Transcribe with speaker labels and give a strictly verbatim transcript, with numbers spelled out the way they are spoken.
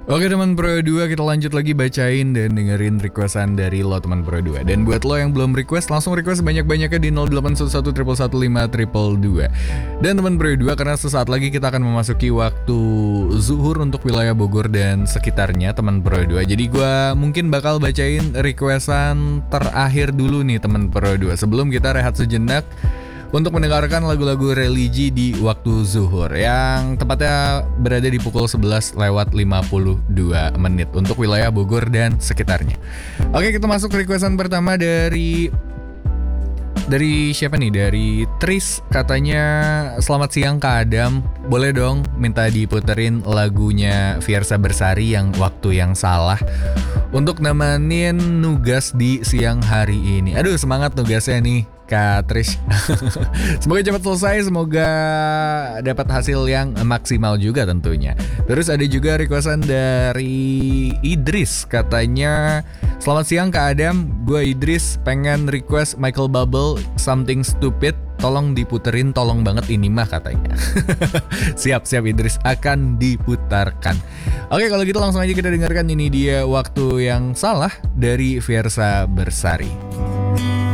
Speaker 1: Oke teman Pro dua, kita lanjut lagi bacain dan dengerin requestan dari lo teman Pro dua. Dan buat lo yang belum request, langsung request banyak-banyaknya di nol delapan satu satu satu satu lima dua dua. Dan teman Pro dua, karena sesaat lagi kita akan memasuki waktu zuhur untuk wilayah Bogor dan sekitarnya teman Pro dua. Jadi gue mungkin bakal bacain requestan terakhir dulu nih teman Pro dua, sebelum kita rehat sejenak untuk mendengarkan lagu-lagu religi di waktu zuhur yang tepatnya berada di pukul sebelas lewat lima puluh dua menit untuk wilayah Bogor dan sekitarnya. Oke, kita masuk requestan pertama dari Dari siapa nih? Dari Tris, katanya selamat siang Kak Adam, boleh dong minta diputerin lagunya Fiersa Bersari yang Waktu Yang Salah untuk nemenin nugas di siang hari ini. Aduh, semangat nugasnya nih Kak Tris. Semoga cepat selesai, semoga dapat hasil yang maksimal juga tentunya. Terus ada juga requestan dari Idris, katanya selamat siang Kak Adam, gue Idris pengen request Michael Bublé Something Stupid, tolong diputerin, tolong banget ini mah katanya. Siap-siap Idris, akan diputarkan. Oke, kalau gitu langsung aja kita dengarkan, ini dia Waktu Yang Salah dari Fiersa Bersari.